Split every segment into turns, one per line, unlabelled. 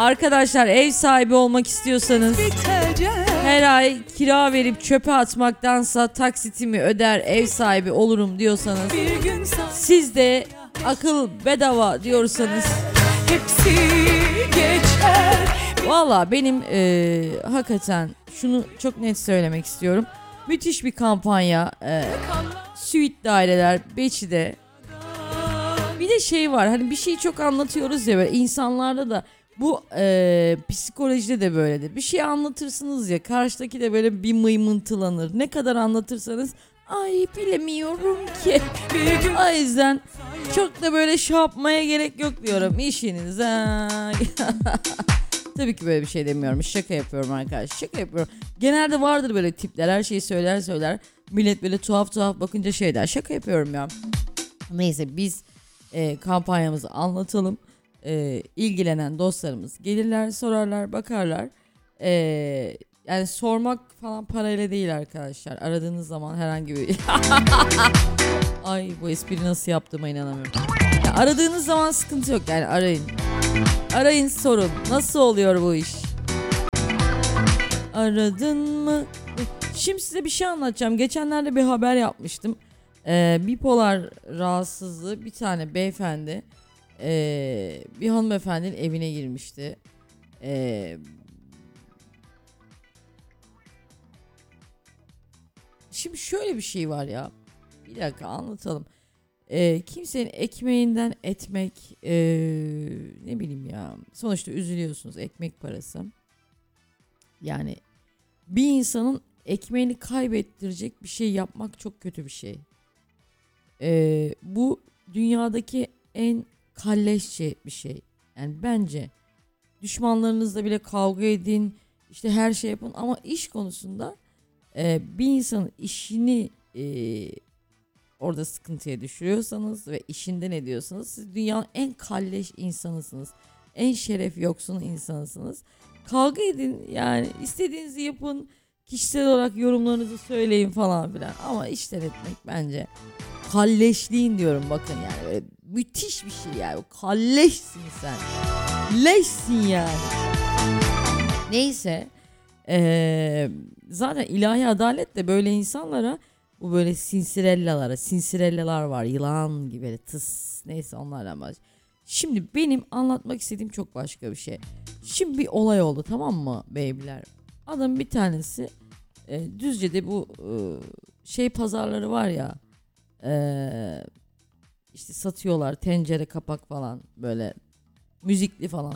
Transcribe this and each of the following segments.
Arkadaşlar ev sahibi olmak istiyorsanız her ay kira verip çöpe atmaktansa taksitimi öder ev sahibi olurum diyorsanız, siz de akıl bedava diyorsanız,
hepsi geçer.
valla benim hakikaten şunu çok net söylemek istiyorum. Müthiş bir kampanya. Suite daireler Beçi'de. Bir de şey var, hani bir şeyi çok anlatıyoruz ya böyle, insanlarda da bu psikolojide de böyledir. Bir şey anlatırsınız ya, karşıdaki de böyle bir mıymıntılanır. Ne kadar anlatırsanız ay bilemiyorum ki. O yüzden çok da böyle şey yapmaya gerek yok diyorum işinize. Tabii ki böyle bir şey demiyorum. Şaka yapıyorum arkadaşlar. Şaka yapıyorum. Genelde vardır böyle tipler, her şeyi söyler. Millet böyle tuhaf bakınca şey der. Şaka yapıyorum ya. Neyse biz kampanyamızı anlatalım. İlgilenen dostlarımız gelirler, sorarlar, bakarlar. Yani sormak falan parayla değil arkadaşlar. Aradığınız zaman herhangi bir... Ay bu espri nasıl yaptığıma inanamıyorum. Ya aradığınız zaman sıkıntı yok, yani arayın. Arayın, sorun. Nasıl oluyor bu iş? Aradın mı? Şimdi size bir şey anlatacağım. Geçenlerde bir haber yapmıştım. Bipolar rahatsızlığı bir tane beyefendi bir hanımefendinin evine girmişti. Şimdi şöyle bir şey var ya. Bir dakika anlatalım. Kimsenin ekmeğinden etmek, ne bileyim ya. Sonuçta üzülüyorsunuz, ekmek parası. Yani bir insanın ekmeğini kaybettirecek bir şey yapmak çok kötü bir şey. Bu dünyadaki en kalleşçe bir şey. Yani bence düşmanlarınızla bile kavga edin, işte her şey yapın, ama iş konusunda bir insanın işini orada sıkıntıya düşürüyorsanız ve işinden ediyorsanız, siz dünyanın en kalleş insanısınız. En şeref yoksunu insanısınız. Kavga edin, yani istediğinizi yapın. Kişisel olarak yorumlarınızı söyleyin falan filan. Ama işten etmek bence kalleşliğin diyorum, bakın yani. Böyle müthiş bir şey yani. Kalleşsin sen. Leşsin yani. Neyse. Zaten ilahi adalet de böyle insanlara, bu böyle sinsirellalar var, yılan gibi böyle tıs, neyse onlardan bahsediyorum. Şimdi benim anlatmak istediğim çok başka bir şey. Şimdi bir olay oldu, tamam mı beybiler? Adam bir tanesi Düzce'de bu şey pazarları var ya, işte satıyorlar tencere kapak falan, böyle müzikli falan.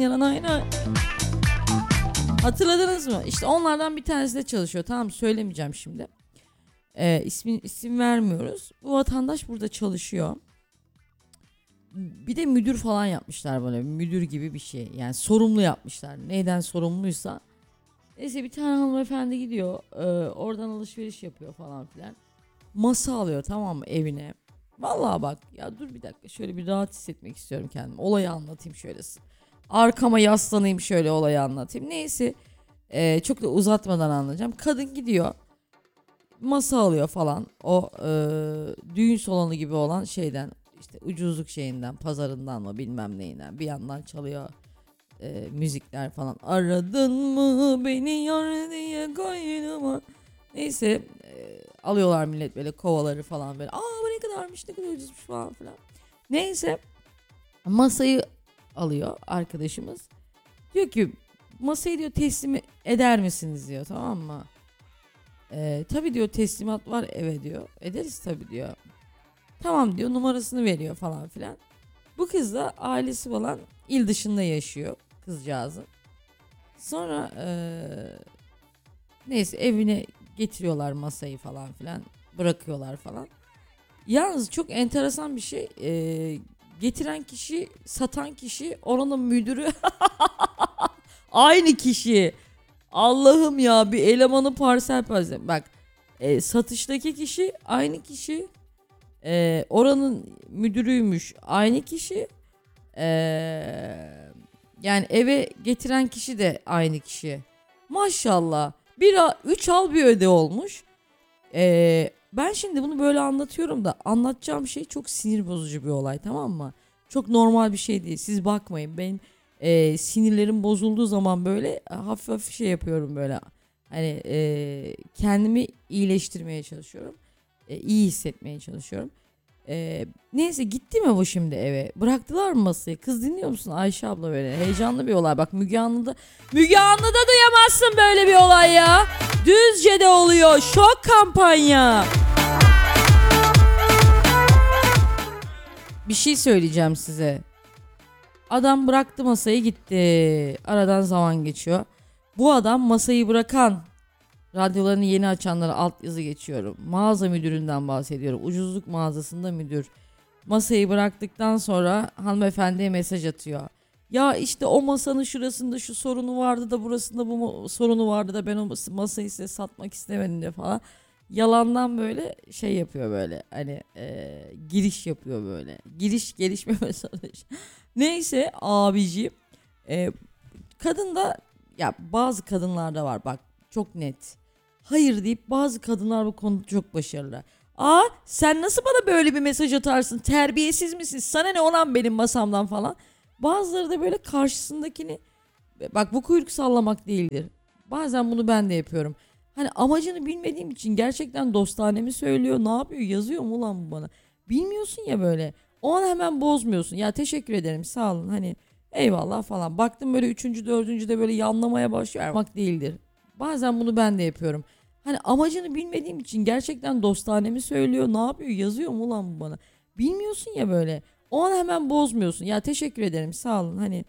Hatırladınız mı? İşte onlardan bir tanesi de çalışıyor. Tamam, söylemeyeceğim şimdi. İsim vermiyoruz. Bu vatandaş burada çalışıyor. Bir de müdür falan yapmışlar, böyle müdür gibi bir şey. Yani sorumlu yapmışlar. Neyden sorumluysa. Neyse bir tane hanımefendi gidiyor. Oradan alışveriş yapıyor falan filan. Masa alıyor, tamam mı, evine. Vallahi bak ya, dur bir dakika, şöyle bir rahat hissetmek istiyorum kendimi. Olayı anlatayım şöyle. Arkama yaslanayım, şöyle olayı anlatayım. Neyse çok da uzatmadan anlatacağım. Kadın gidiyor. Masa alıyor falan. O düğün salonu gibi olan şeyden, işte ucuzluk şeyinden, pazarından mı bilmem neyinden, bir yandan çalıyor müzikler falan. Aradın mı beni yar diye koynuma. Neyse alıyorlar millet böyle kovaları falan böyle. Aa bu ne kadarmış, ne kadar ucuzmuş falan filan. Neyse masayı alıyor arkadaşımız. Diyor ki masayı diyor teslim eder misiniz diyor, tamam mı? Tabii diyor, teslimat var eve diyor. Ederiz tabii diyor. Tamam diyor, numarasını veriyor falan filan. Bu kız da ailesi falan il dışında yaşıyor kızcağızın. Sonra neyse evine getiriyorlar masayı falan filan, bırakıyorlar falan. Yalnız çok enteresan bir şey, getiren kişi, satan kişi, oranın müdürü aynı kişi. Allah'ım ya, bir elemanı parsel. Bak satıştaki kişi aynı kişi, oranın müdürüymüş aynı kişi, yani eve getiren kişi de aynı kişi. Maşallah. 3 al bir öde olmuş. Ben şimdi bunu böyle anlatıyorum da anlatacağım şey çok sinir bozucu bir olay, tamam mı? Çok normal bir şey değil. Siz bakmayın. sinirlerim bozulduğu zaman böyle hafif hafif şey yapıyorum böyle. Hani kendimi iyileştirmeye çalışıyorum. İyi hissetmeye çalışıyorum. Neyse gitti mi bu şimdi eve? Bıraktılar mı masayı? Kız dinliyor musun Ayşe abla böyle? Heyecanlı bir olay. Bak Müge Anlı'da duyamazsın böyle bir olay ya. Düzce'de oluyor. Şok kampanya. Bir şey söyleyeceğim size. Adam bıraktı masayı gitti. Aradan zaman geçiyor. Bu adam masayı bırakan, radyolarını yeni açanlara altyazı geçiyorum. Mağaza müdüründen bahsediyorum. Ucuzluk mağazasında müdür. Masayı bıraktıktan sonra hanımefendiye mesaj atıyor. Ya işte o masanın şurasında şu sorunu vardı da burasında bu sorunu vardı da ben o masayı size satmak istemedim de falan. Yalandan böyle şey yapıyor böyle hani giriş yapıyor böyle. Giriş gelişme mesajı. Neyse abiciğim kadın da ya bazı kadınlarda var bak çok net. Hayır deyip bazı kadınlar bu konuda çok başarılı. Aa sen nasıl bana böyle bir mesaj atarsın? Terbiyesiz misin? Sana ne olan benim masamdan falan. Bazıları da böyle karşısındakini bak bu kuyruk sallamak değildir. Bazen bunu ben de yapıyorum. Hani amacını bilmediğim için gerçekten dostanemi söylüyor. Ne yapıyor? Yazıyor mu lan bu bana? Bilmiyorsun ya böyle. O an hemen bozmuyorsun. Ya teşekkür ederim sağ olun hani eyvallah falan. Baktım böyle üçüncü dördüncüde böyle yanlamaya başlıyor. Yapmak değildir. Bazen bunu ben de yapıyorum. Hani amacını bilmediğim için gerçekten dostanemi söylüyor. Ne yapıyor? Yazıyor mu lan bu bana? Bilmiyorsun ya böyle. O an hemen bozmuyorsun. Ya teşekkür ederim sağ olun hani